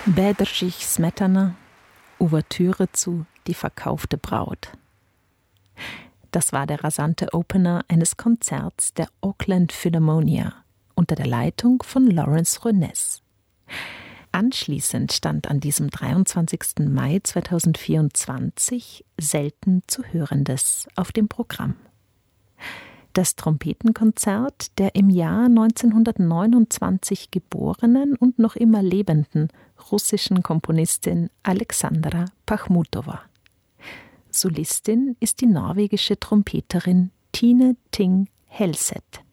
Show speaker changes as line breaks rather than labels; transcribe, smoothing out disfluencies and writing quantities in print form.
Bedřich Smetana, Ouvertüre zu Die verkaufte Braut. Das war der rasante Opener eines Konzerts der Auckland Philharmonia unter der Leitung von Lawrence Renes. Anschließend stand an diesem 23. Mai 2024 selten zu Hörendes auf dem Programm. Das Trompetenkonzert der im Jahr 1929 geborenen und noch immer lebenden russischen Komponistin Alexandra Pachmutowa. Solistin ist die norwegische Trompeterin Tine Ting Helseth.